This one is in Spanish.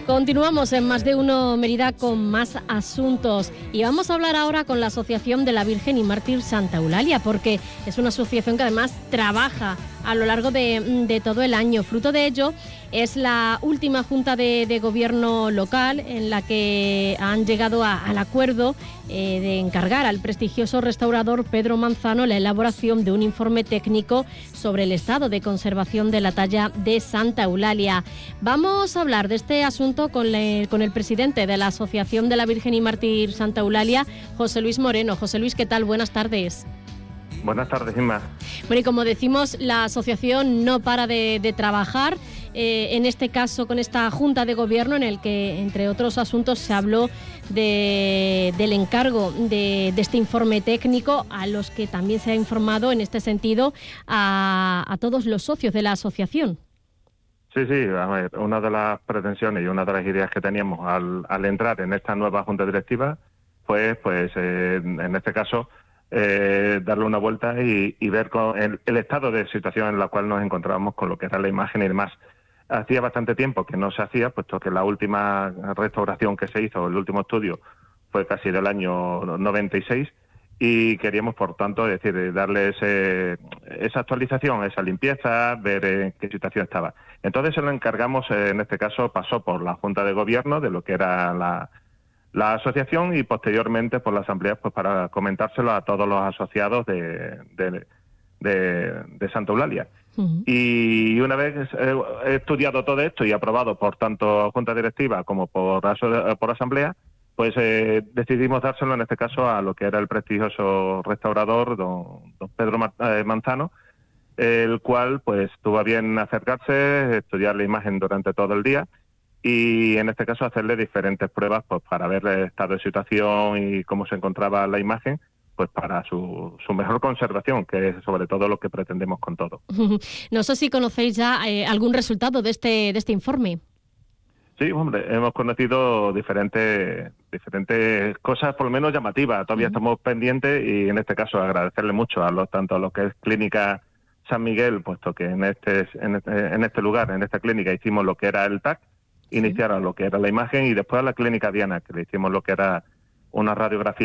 Continuamos en Más de Uno Mérida con más asuntos y vamos a hablar ahora con la Asociación de la Virgen y Mártir Santa Eulalia, porque es una asociación que además trabaja a lo largo de todo el año. Fruto de ello es la última Junta de Gobierno local en la que han llegado al acuerdo de encargar al prestigioso restaurador Pedro Manzano la elaboración de un informe técnico sobre el estado de conservación de la talla de Santa Eulalia. Vamos a hablar de este asunto con el presidente de la Asociación de la Virgen y Mártir Santa Eulalia, José Luis Moreno. José Luis, ¿qué tal? Buenas tardes. Buenas tardes, Inma. Bueno, y como decimos, la asociación no para de trabajar, en este caso con esta Junta de Gobierno en el que, entre otros asuntos, se habló del encargo de este informe técnico, a los que también se ha informado en este sentido a todos los socios de la asociación. Sí, a ver, una de las pretensiones y una de las ideas que teníamos al entrar en esta nueva Junta Directiva fue, en este caso, darle una vuelta y ver el estado de situación en la cual nos encontrábamos con lo que era la imagen y demás. Hacía bastante tiempo que no se hacía, puesto que la última restauración que se hizo, el último estudio, fue casi del año 96, y queríamos, por tanto, darle esa actualización, esa limpieza, ver en qué situación estaba. Entonces se lo encargamos, en este caso pasó por la Junta de Gobierno de lo que era la asociación y posteriormente por la asamblea, pues para comentárselo a todos los asociados de Santa Eulalia. Uh-huh. Y una vez he estudiado todo esto y aprobado por tanto Junta Directiva como por asamblea, pues decidimos dárselo en este caso a lo que era el prestigioso restaurador don Pedro Manzano, el cual pues tuvo a bien acercarse, estudiar la imagen durante todo el día y en este caso hacerle diferentes pruebas pues para ver el estado de situación y cómo se encontraba la imagen, pues para su mejor conservación, que es sobre todo lo que pretendemos con todo. No sé si conocéis ya algún resultado de este informe. Sí, hombre, hemos conocido diferentes cosas, por lo menos llamativas. Todavía estamos pendientes y en este caso agradecerle mucho tanto a lo que es Clínica San Miguel, puesto que en este lugar, en esta clínica, hicimos lo que era el TAC, iniciar a lo que era la imagen, y después a la Clínica Diana, que le hicimos lo que era una radiografía